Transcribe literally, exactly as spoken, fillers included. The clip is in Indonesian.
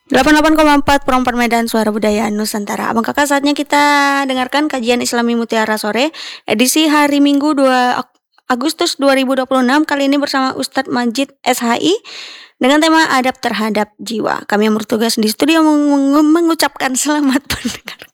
delapan puluh delapan koma empat Promper Medan, Suara Budaya Nusantara. Abang kakak, saatnya kita dengarkan kajian Islami Mutiara Sore edisi hari Minggu dua Agustus dua ribu dua puluh enam. Kali ini bersama Ustadz Majid S H I dengan tema adab terhadap jiwa. Kami yang bertugas di studio meng- mengucapkan selamat mendengar.